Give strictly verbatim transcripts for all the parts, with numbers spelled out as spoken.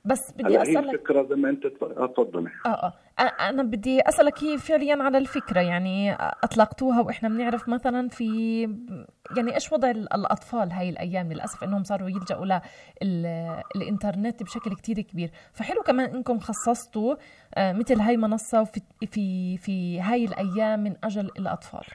بس بدي هلا هي أسألك. الفكرة زي ما أنت تفضلي. آه آه أ- أنا بدي أسألك هي فعليا على الفكرة، يعني أطلقتوها وإحنا بنعرف مثلا في، يعني إيش وضع ال- الأطفال هاي الأيام، للأسف إنهم صاروا يلجأوا للإنترنت بشكل كتير كبير. فحلو كمان إنكم خصصتوا آه، مثل هاي منصة وفي في في هاي الأيام من أجل الأطفال.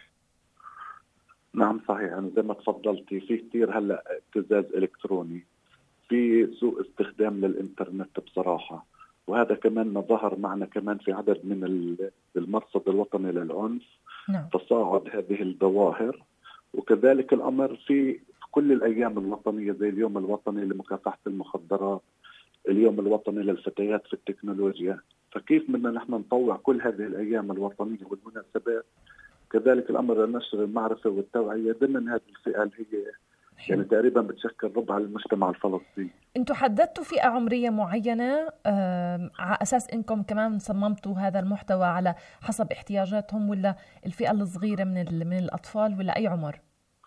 نعم صحيح، أنا زي ما تفضلتي في كتير هلا ابتزاز إلكتروني، في سوء استخدام للإنترنت بصراحة، وهذا كمان ما ظهر معنا كمان في عدد من ال- المرصد الوطني للعنف، نعم. تصاعد هذه الظواهر. وكذلك الأمر في كل الأيام الوطنية زي اليوم الوطني لمكافحة المخدرات، اليوم الوطني للفتيات في التكنولوجيا. فكيف بدنا نحن نطوع كل هذه الأيام الوطنية والمناسبات كذلك الأمر لنشر المعرفة والتوعية ضمن هذه الفئة اللي هي حلو. يعني تقريبا بتشكل ربع المجتمع الفلسطيني. انتوا حددتوا فئة عمرية معينة آم، على أساس إنكم كمان صممتوا هذا المحتوى على حسب احتياجاتهم، ولا الفئة الصغيرة من ال- من الأطفال، ولا أي عمر؟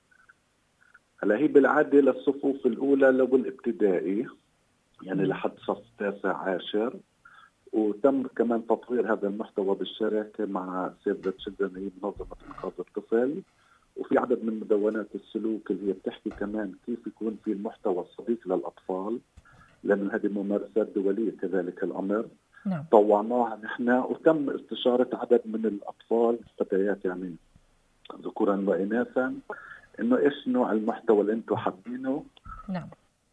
هلا هي بالعادة للصفوف الأولى لو الابتدائي، يعني مم. لحد صف تاسع عاشر. وتم كمان تطوير هذا المحتوى بالشراكة مع سيف ذا تشيلدرن، هي منظمة إنقاذ الطفل. وفي عدد من مدونات السلوك اللي هي بتحكي كمان كيف يكون في المحتوى صديق للأطفال، لأن هذه ممارسات دولية كذلك الأمر. نعم. طوعناها نحن وتم استشارة عدد من الأطفال فتيات يعني ذكورا وإناثا إنه إيش نوع المحتوى اللي أنتم حابينه. نعم.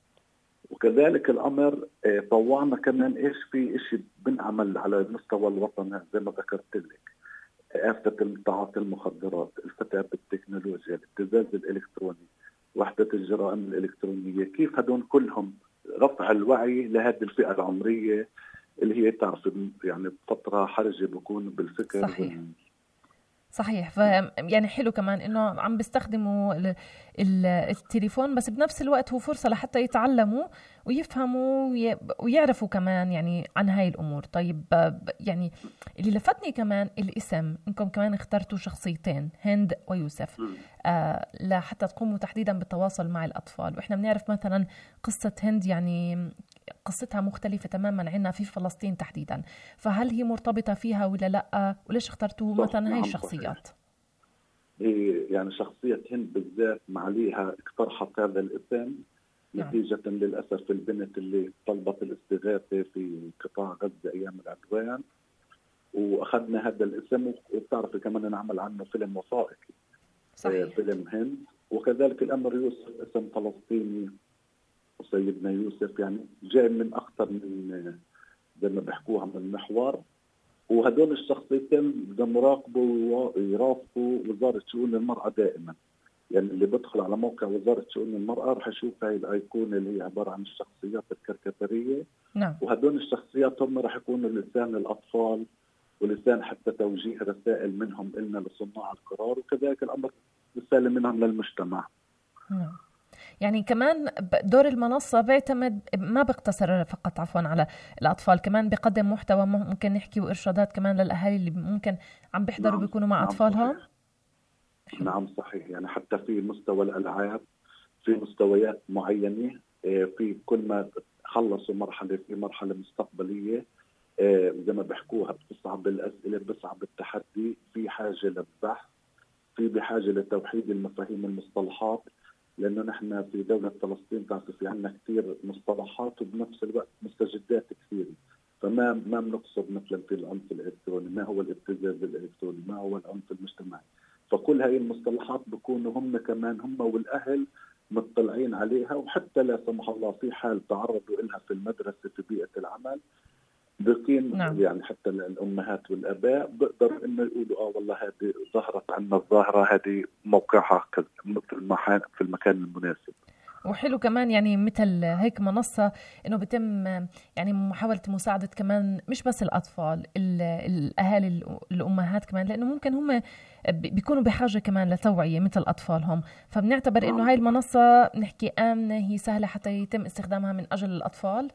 وكذلك الأمر آه، طوعنا كمان إيش في إشي بنعمل على مستوى الوطن زي ما ذكرت لك، آفة تعاطي المخدرات، الفتاة بالتكنولوجيا، الابتزاز الإلكتروني، وحدة الجرائم الإلكترونية، كيف هدول كلهم رفع الوعي لهذه الفئة العمرية اللي هي تعرف يعني فترة حرجة بكون بالفكر صحيح. وال... صحيح. ف يعني حلو كمان انه عم بيستخدموا ال- ال- التليفون، بس بنفس الوقت هو فرصة لحتى يتعلموا ويفهموا وي- ويعرفوا كمان يعني عن هاي الامور. طيب ب- يعني اللي لفتني كمان الاسم، انكم كمان اخترتوا شخصيتين، هند ويوسف، آه لحتى تقوموا تحديدا بالتواصل مع الاطفال. واحنا بنعرف مثلا قصة هند يعني قصتها مختلفة تماما عنا في فلسطين تحديدا، فهل هي مرتبطة فيها ولا لا؟ وليش اخترتوا صح مثلا هاي نعم صحيح. الشخصيات؟ هي يعني شخصية هند بالذات معليها اقترحت هذا الاسم نعم. نتيجة للأسف البنت اللي طلبت الاستغاثة في قطاع غزة أيام العدوان، وأخذنا هذا الاسم. وبتعرفي كمان نعمل عنه فيلم وثائقي، آه، صحيح. فيلم هند. وكذلك الأمر يوسف اسم فلسطيني، وسيدنا يوسف يعني جاي من أكثر من زي ما بيحكوها من محور. وهدول الشخصيتين بدهم يراقبوا ويرافقوا وزارة شؤون المرأة دائما. يعني اللي بدخل على موقع وزارة شؤون المرأة رح يشوف هاي الأيقونة اللي هي عبارة عن الشخصيات الكاريكاتيرية. نعم. وهدول الشخصيات هم رح يكونوا لسان الأطفال ولسان حتى توجيه رسائل منهم إلنا لصناع القرار، وكذلك الأمر رسالة منهم للمجتمع. نعم. يعني كمان ب- دور المنصة بيعتمد، ما بيقتصر فقط عفوا على الأطفال، كمان بقدم محتوى ممكن نحكي وإرشادات كمان للأهالي اللي ممكن عم بيحضروا نعم بيكونوا مع نعم أطفالهم. صحيح. حلو. نعم صحيح، يعني حتى في مستوى الألعاب في مستويات معينة، آه، في كل ما خلصوا مرحلة في مرحلة مستقبلية، آه، زي ما بيحكوها بتصعب الأسئلة، بتصعب التحدي، في حاجة للبحث، في بحاجة لتوحيد المفاهيم المصطلحات. لأنه نحن في دولة فلسطين تعرف في عنا كثير مصطلحات وبنفس الوقت مستجدات كثيرة. فما ما بنقصد مثلا في العنف الإلكتروني ما هو الابتزاز الإلكتروني، ما هو العنف المجتمعي. فكل هاي المصطلحات بكونوا هم كمان هم والأهل مطلعين عليها. وحتى لا سمح الله في حال تعرضوا لها في المدرسة في بيئة العمل، بقيم نعم. يعني حتى الأمهات والآباء بقدروا إنه يقولوا آه والله هذه ظهرت عنا الظاهرة هذه موقعها كذا في المكان في المكان المناسب. وحلو كمان يعني مثل هيك منصة إنه بتم يعني محاولة مساعدة كمان مش بس الأطفال، ال- الأهالي الأ- الأمهات كمان، لأنه ممكن هم بي- بيكونوا بحاجة كمان لتوعية مثل أطفالهم. فبنعتبر إنه نعم هاي صحيح. المنصة نحكي آمنة، هي سهلة حتى يتم استخدامها من أجل الأطفال.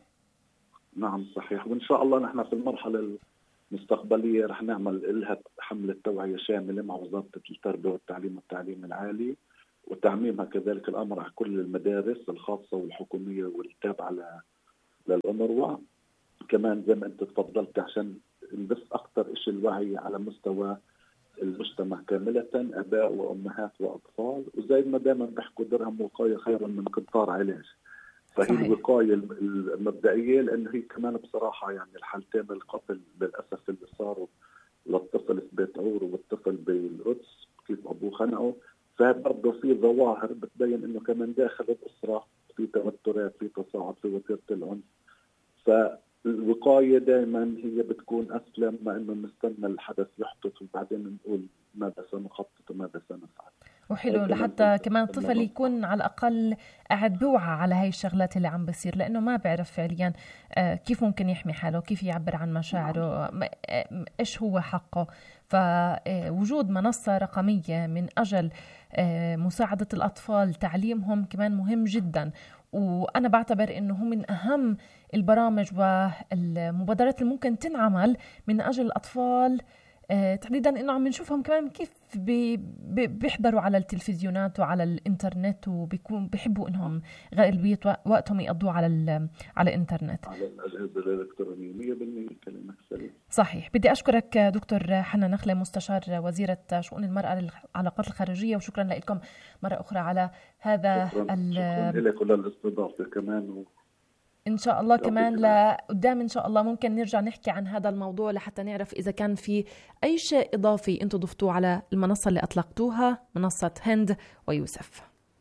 نعم صحيح. وإن شاء الله نحن في المرحلة المستقبلية رح نعمل لها حملة توعية شاملة مع وزارة التربية والتعليم والتعليم العالي، وتعميمها كذلك الأمر على كل المدارس الخاصة والحكومية والتابعة للأونروا. كمان زي ما انت تفضلت عشان بس اكثر شيء الوعي على مستوى المجتمع كاملة، اباء وامهات واطفال، وزي ما دائما بيحكوا درهم وقاية خير من قنطار علاج. فهي صحيح. الوقاية المبدئية، لأنه هي كمان بصراحة يعني الحالتين القتل للأسف اللي صاروا للطفل في بيت عور والطفل بالقدس كيف أبوه خنقه، فبرضه في ظواهر بتبين إنه كمان داخل الأسرة في توترات، في تصاعد في وتيرة العنف. فالوقاية دائما هي بتكون أسلم ما إنه نستنى الحدث يحدث وبعدين نقول ماذا سنخطط وماذا سنفعل. وحلو لحتى كمان الطفل يكون على الأقل قاعد بوعى على هاي الشغلات اللي عم بصير، لأنه ما بعرف فعليا كيف ممكن يحمي حاله، كيف يعبر عن مشاعره، إيش هو حقه. فوجود منصة رقمية من أجل مساعدة الأطفال تعليمهم كمان مهم جدا، وأنا بعتبر أنه من أهم البرامج والمبادرات اللي ممكن تنعمل من أجل الأطفال آه، تحديدا انه عم نشوفهم كمان كيف بي بي بيحضروا على التلفزيونات وعلى الانترنت، وبيكون بيحبوا انهم غالبيه وقتهم يقضوا على على الانترنت على الاجهزه الالكترونيه. مية بالمية كلامك سليم. صحيح. بدي اشكرك دكتور حنا نخله، مستشار وزيره شؤون المراه للعلاقات الخارجيه، وشكرا لكم مره اخرى على هذا. شكرا, شكرا لك وللاستضافه كمان و... إن شاء الله كمان لقدام إن شاء الله ممكن نرجع نحكي عن هذا الموضوع لحتى نعرف إذا كان في أي شيء إضافي أنتوا ضفتوه على المنصة اللي أطلقتوها، منصة هند ويوسف.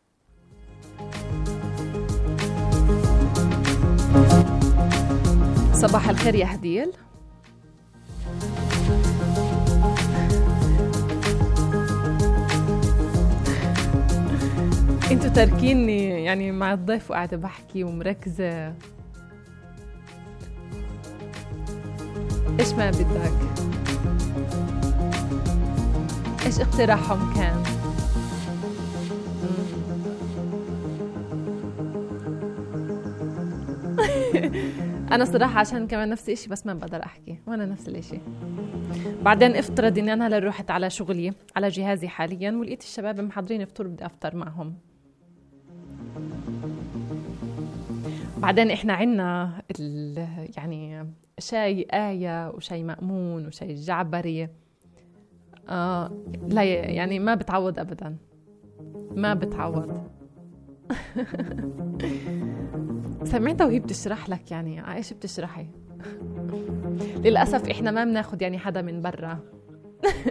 صباح الخير يا هديل. انتوا تاركيني يعني مع الضيف وقاعدة بحكي ومركزة. ايش ما بدك؟ ايش اقتراحهم كان؟ انا صراحة عشان كمان نفس الاشي بس ما بقدر احكي، وانا نفس الاشي. بعدين افترض اني انا هلا رحت على شغلي على جهازي حاليا ولقيت الشباب محضرين فطور بدي افطر معهم. بعدين احنا عنا يعني شاي آية وشاي مأمون وشاي جعبري، آه لا يعني ما بتعوض ابدا، ما بتعوض. سمعتها وهي بتشرح لك يعني ايش بتشرحي. للاسف احنا ما بناخد يعني حدا من برا.